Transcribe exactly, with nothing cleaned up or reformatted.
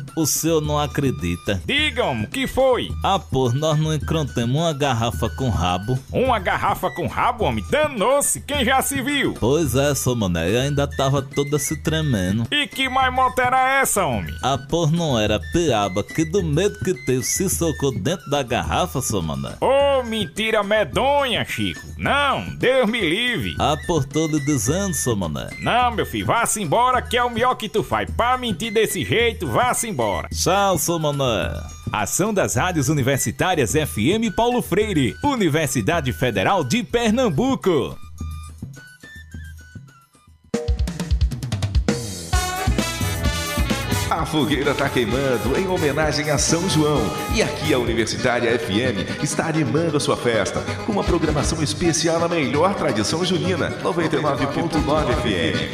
o senhor não acredita. Diga, homem, o que foi? Ah, pô, nós não encontramos uma garrafa com rabo. Uma garrafa com rabo, homem? Danou-se, quem já se viu? Pois é, seu mané, eu ainda tava toda se tremendo. E que mais moto era essa, homem? Ah, pô, não era piaba, que do medo que teve se socou dentro da garrafa, seu mané. Ô, oh, mentira medonha, Chico. Não, Deus me livre. Ah, por todo dizendo, seu mané. Não, meu filho, vá-se embora que é o melhor que tu faz. Pra mentir desse jeito, vá-se embora. Tchau, seu mané. Ação das Rádios Universitárias F M Paulo Freire, Universidade Federal de Pernambuco. A fogueira tá queimando em homenagem a São João. E aqui a Universitária F M está animando a sua festa com uma programação especial na melhor tradição junina, noventa e nove ponto nove F M.